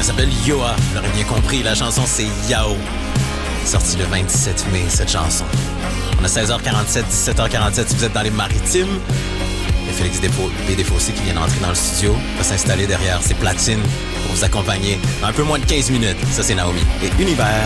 s'appelle Yoa, vous l'aurez bien compris, la chanson c'est Yao. Sortie le 27 mai, cette chanson. On a 16h47, 17h47 si vous êtes dans les maritimes. Il y a Félix Desfossés qui vient d'entrer dans le studio, va s'installer derrière ses platines pour vous accompagner dans un peu moins de 15 minutes. Ça, c'est Naomi et Univers.